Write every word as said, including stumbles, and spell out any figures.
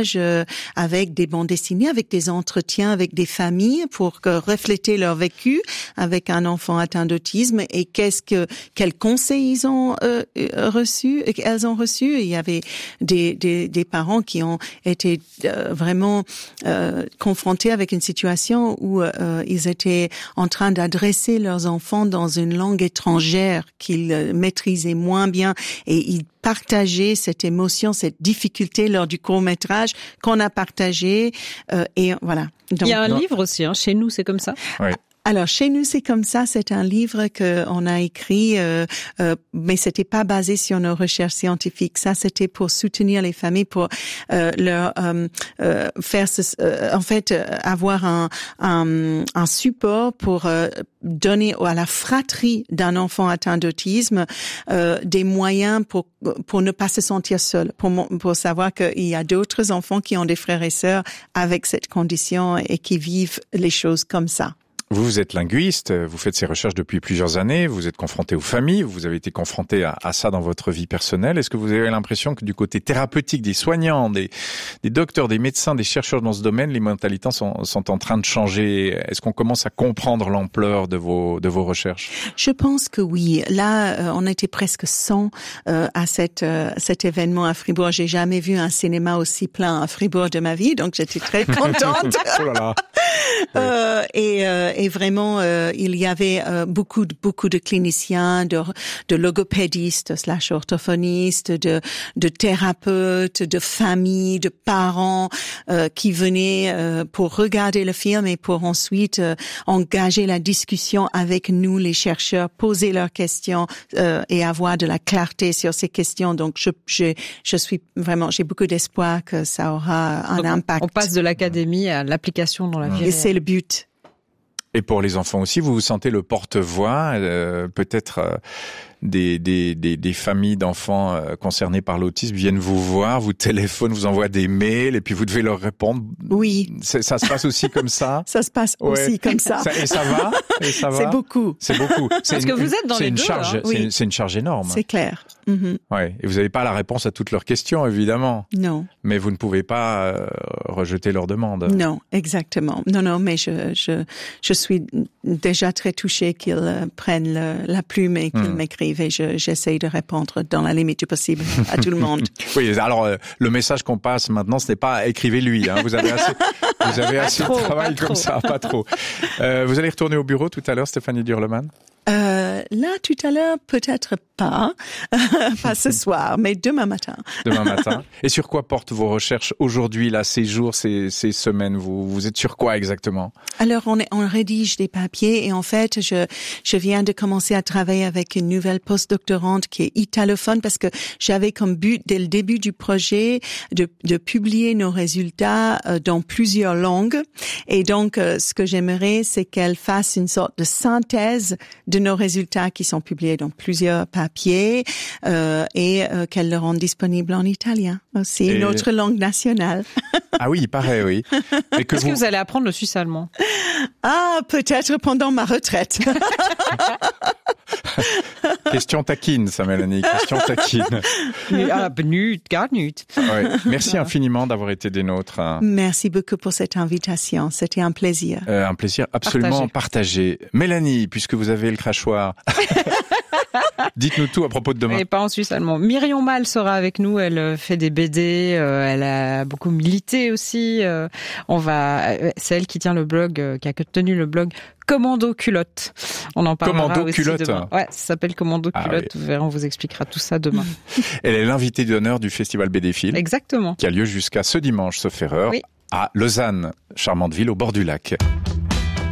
court-métrages euh, avec des bandes dessinées, avec des entretiens avec des familles pour que, refléter leur vécu avec un enfant atteint d'autisme et qu'est-ce que quels conseils ils ont euh, reçus, elles ont reçus. Il y avait des des, des parents qui ont été euh, vraiment euh, confrontés avec une situation où euh, ils étaient en train d'adresser leurs enfants dans une langue étrangère qu'ils euh, maîtrisaient moins bien et ils partager cette émotion, cette difficulté lors du court-métrage qu'on a partagé. Euh, et voilà. Donc, il y a un non. livre aussi, hein, chez nous, c'est comme ça. Oui. Alors, chez nous, c'est comme ça. C'est un livre que on a écrit, euh, euh, mais c'était pas basé sur nos recherches scientifiques. Ça, c'était pour soutenir les familles, pour euh, leur euh, euh, faire, ce, euh, en fait, euh, avoir un, un, un support pour euh, donner à la fratrie d'un enfant atteint d'autisme euh, des moyens pour pour ne pas se sentir seul, pour pour savoir qu'il y a d'autres enfants qui ont des frères et sœurs avec cette condition et qui vivent les choses comme ça. Vous, vous êtes linguiste, vous faites ces recherches depuis plusieurs années, vous êtes confronté aux familles, vous avez été confronté à, à ça dans votre vie personnelle. Est-ce que vous avez l'impression que du côté thérapeutique des soignants, des, des docteurs, des médecins, des chercheurs dans ce domaine, les mentalités sont, sont en train de changer? Est-ce qu'on commence à comprendre l'ampleur de vos, de vos recherches? Je pense que oui. Là, euh, on était presque cent euh, à cette, euh, cet événement à Fribourg. J'ai jamais vu un cinéma aussi plein à Fribourg de ma vie, donc j'étais très contente. Oh là là. Euh, et, euh, et vraiment, euh, il y avait euh, beaucoup, de, beaucoup de cliniciens, de, de logopédistes slash orthophonistes, de, de thérapeutes, de familles, de parents euh, qui venaient euh, pour regarder le film et pour ensuite euh, engager la discussion avec nous, les chercheurs, poser leurs questions euh, et avoir de la clarté sur ces questions. Donc, je, je, je suis vraiment, j'ai beaucoup d'espoir que ça aura un Donc, impact. On passe de l'académie à l'application dans la vie. Et c'est le but. Et pour les enfants aussi, vous vous sentez le porte-voix, euh, peut-être euh, des, des, des, des familles d'enfants euh, concernés par l'autisme viennent vous voir, vous téléphonent, vous envoient des mails et puis vous devez leur répondre. Oui. C'est, ça se passe aussi comme ça? Ça se passe Ouais. aussi comme ça. ça. Et ça va? Et ça va? C'est beaucoup. C'est beaucoup. C'est Parce une, que vous êtes dans c'est les une deux, charge, hein. c'est, Oui. une, c'est une charge énorme. C'est clair. Mm-hmm. Ouais. Et vous n'avez pas la réponse à toutes leurs questions, évidemment. Non. Mais vous ne pouvez pas euh, rejeter leurs demandes. Non, exactement. Non, non, mais je, je, je suis déjà très touchée qu'ils euh, prennent le, la plume et qu'ils Mm. m'écrivent et je, j'essaye de répondre dans la limite du possible à tout le monde. Oui, alors euh, le message qu'on passe maintenant, ce n'est pas écrivez-lui. Hein, vous avez assez, vous avez assez trop, de travail pas comme trop. ça, pas trop. Euh, vous allez retourner au bureau tout à l'heure, Stéphanie Durleman? Euh, là, tout à l'heure, peut-être pas, pas ce soir, mais demain matin. Demain matin. Et sur quoi portent vos recherches aujourd'hui, là, ces jours, ces, ces semaines? Vous, vous êtes sur quoi exactement? Alors, on, est, on rédige des papiers et en fait, je, je viens de commencer à travailler avec une nouvelle postdoctorante qui est italophone parce que j'avais comme but, dès le début du projet, de, de publier nos résultats euh, dans plusieurs langues. Et donc, euh, ce que j'aimerais, c'est qu'elle fasse une sorte de synthèse de nos résultats qui sont publiés dans plusieurs papiers euh, et euh, qu'elle le rende disponible en italien aussi, Et... une autre langue nationale. Ah oui, il paraît, oui. Et que Est-ce vous... que vous allez apprendre le suisse allemand? Ah, peut-être pendant ma retraite. Question taquine, ça, Mélanie. Question taquine. Ah, nut, gar nut. Ouais. Merci infiniment d'avoir été des nôtres. Merci beaucoup pour cette invitation. C'était un plaisir. Euh, un plaisir absolument partagé. Mélanie, puisque vous avez le crachoir, dites-nous tout à propos de demain. Et pas en suisse allemand. Myrion Mal sera avec nous. Elle fait des B D. Euh, elle a beaucoup milité aussi. Euh, on va. C'est elle qui tient le blog, euh, qui a tenu le blog Commando Culotte. On en parlera Commando aussi Culotte. demain. Ouais, ça s'appelle Commando Ah Culotte. oui. Vous verrez, on vous expliquera tout ça demain. Elle est l'invitée d'honneur du Festival B D Film, Exactement. qui a lieu jusqu'à ce dimanche, sauf erreur, Oui. à Lausanne, charmante ville au bord du lac.